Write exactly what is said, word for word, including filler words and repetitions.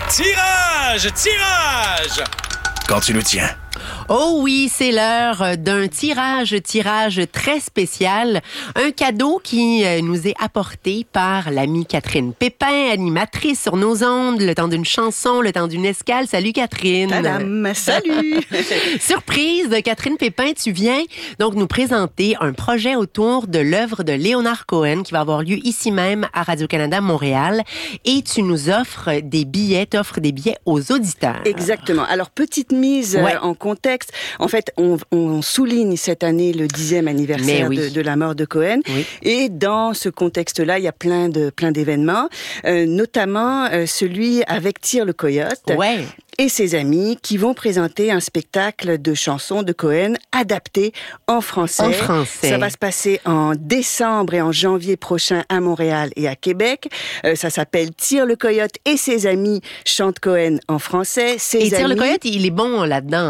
Tirage! Tirage! Quand tu nous tiens. Oh oui, c'est l'heure d'un tirage, tirage très spécial. Un cadeau qui nous est apporté par l'amie Catherine Pépin, animatrice sur nos ondes, le temps d'une chanson, le temps d'une escale. Salut Catherine. Tadam, salut. Surprise, Catherine Pépin, tu viens donc nous présenter un projet autour de l'œuvre de Leonard Cohen qui va avoir lieu ici même à Radio-Canada Montréal. Et tu nous offres des billets, t'offres des billets aux auditeurs. Exactement. Alors, petite mise ouais. euh, en contexte. En fait, on, on souligne cette année le dixième anniversaire oui. de, de la mort de Cohen. Oui. Et dans ce contexte-là, il y a plein de plein d'événements, euh, notamment euh, celui avec Tire le Coyote. Ouais. Et ses amis qui vont présenter un spectacle de chansons de Cohen adapté en français. En français. Ça va se passer en décembre et en janvier prochain à Montréal et à Québec. Euh, ça s'appelle Tire le Coyote et ses amis chantent Cohen en français. Ses et Tire amis... le Coyote, il est bon là-dedans.